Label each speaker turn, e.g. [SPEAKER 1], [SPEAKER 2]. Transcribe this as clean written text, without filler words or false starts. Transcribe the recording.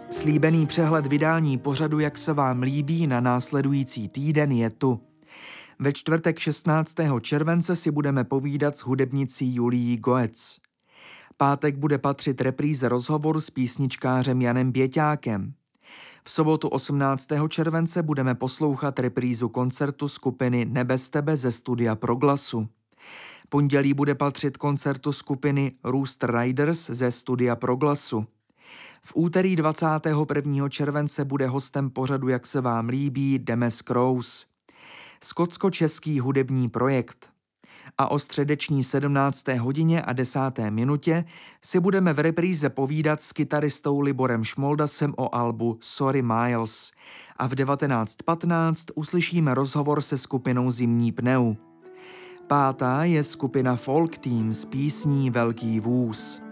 [SPEAKER 1] Slíbený přehled vydání pořadu Jak se vám líbí na následující týden je tu. Ve čtvrtek 16. července si budeme povídat s hudebnicí Julií Goec. Pátek bude patřit repríze rozhovoru s písničkářem Janem Běťákem. V sobotu 18. července budeme poslouchat reprízu koncertu skupiny Nebe z tebe ze studia Proglasu. Pondělí bude patřit koncertu skupiny Rooster Riders ze studia Proglasu. V úterý 21. července bude hostem pořadu Jak se vám líbí Demes Crows. Skotsko-český hudební projekt. A o středeční 17. hodině a 10. minutě si budeme v repríze povídat s kytaristou Liborem Šmoldasem o albu Sorry Miles. A v 19:15 uslyšíme rozhovor se skupinou Zimní pneu. Pátá je skupina Folk Team s písní Velký vůz.